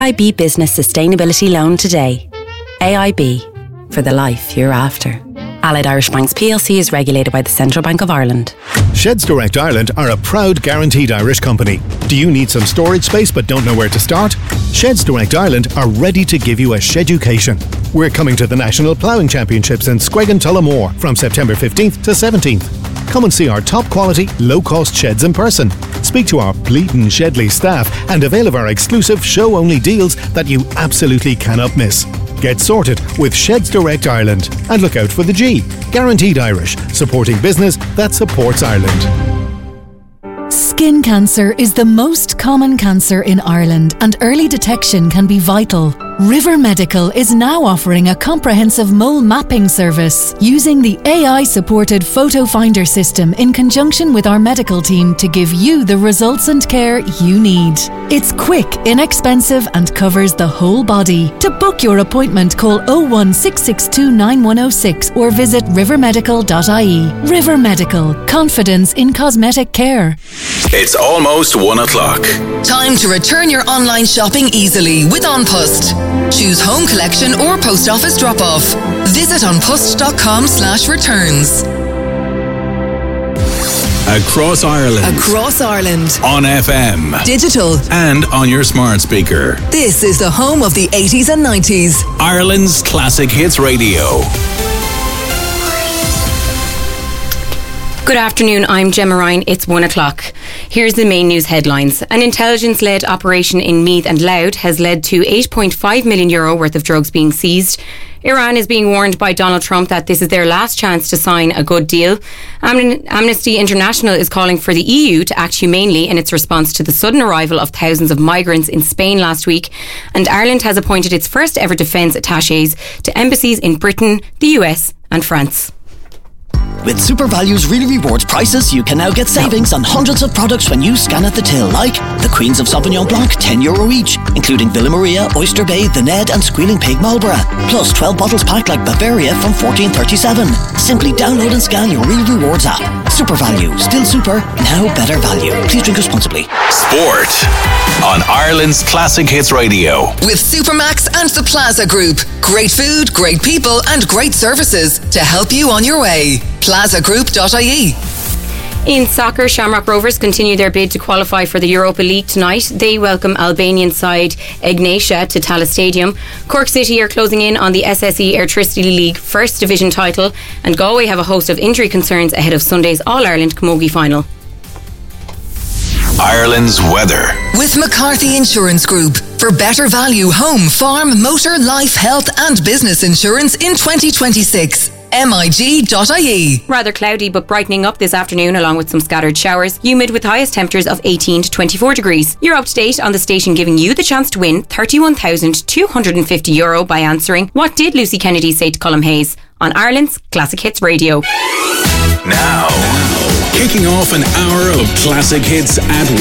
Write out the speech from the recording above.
AIB Business Sustainability Loan today. AIB, for the life you're after. Allied Irish Banks plc is regulated by the Central Bank of Ireland. Sheds Direct Ireland are a proud guaranteed Irish company. Do you need some storage space but don't know where to start? Sheds Direct Ireland are ready to give you a sheducation. We're coming to the National Ploughing Championships in Squegan Tullamore from September 15th to 17th. Come and see our top quality, low cost sheds in person. Speak to our Bleaton Shedley staff and avail of our exclusive show only deals that you absolutely cannot miss. Get sorted with Sheds Direct Ireland and look out for the G. Guaranteed Irish, supporting business that supports Ireland. Skin cancer is the most common cancer in Ireland and early detection can be vital. River Medical is now offering a comprehensive mole mapping service using the AI-supported photo finder system in conjunction with our medical team to give you the results and care you need. It's quick, inexpensive and covers the whole body. To book your appointment, call 01662 9106 or visit rivermedical.ie. River Medical. Confidence in cosmetic care. It's almost 1 o'clock. Time to return your online shopping easily with An Post. Choose home collection or post office drop-off. Visit anpost.com/returns. Across Ireland. Across Ireland. On FM. Digital. And on your smart speaker. This is the home of the 80s and 90s. Ireland's Classic Hits Radio. Good afternoon, I'm Gemma Ryan. It's 1 o'clock. Here's the main news headlines. An intelligence-led operation in Meath and Louth has led to €8.5 million worth of drugs being seized. Iran is being warned by Donald Trump that this is their last chance to sign a good deal. Amnesty International is calling for the EU to act humanely in its response to the sudden arrival of thousands of migrants in Spain last week. And Ireland has appointed its first ever defence attachés to embassies in Britain, the US and France. With SuperValue's Really Rewards prices, you can now get savings on hundreds of products when you scan at the till, like the Queens of Sauvignon Blanc, €10 each, including Villa Maria, Oyster Bay, The Ned and Squealing Pig Marlborough. Plus 12 bottles packed like Bavaria from $14.37. Simply download and scan your Really Rewards app. SuperValue, still super, now better value. Please drink responsibly. Sport on Ireland's Classic Hits Radio. With Supermax and the Plaza Group. Great food, great people and great services to help you on your way. plazagroup.ie. In soccer, Shamrock Rovers continue their bid to qualify for the Europa League tonight. They welcome Albanian side Egnatia to Tallaght Stadium. Cork City are closing in on the SSE Airtricity League First Division title, and Galway have a host of injury concerns ahead of Sunday's All-Ireland Camogie final. Ireland's weather. With McCarthy Insurance Group. For better value home, farm, motor, life, health and business insurance in 2026. MIG.ie. Rather cloudy but brightening up this afternoon along with some scattered showers. Humid with highest temperatures of 18 to 24 degrees. You're up to date on the station giving you the chance to win €31,250 by answering What Did Lucy Kennedy Say to Colm Hayes? On Ireland's Classic Hits Radio. Now, kicking off an hour of classic hits at